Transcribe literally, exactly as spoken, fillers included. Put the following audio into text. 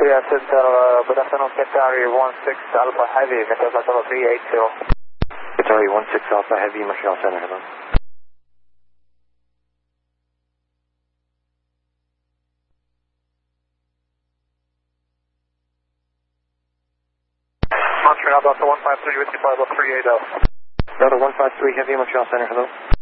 Korea Center, uh, good afternoon, Qatari one six Alpha Heavy, Meteor Level three eight zero. Qatari one six Alpha Heavy, Montreal Center, hello. Montreal Delta one five three, with you, Level three eight zero. Delta one five three Heavy, Montreal Center, hello.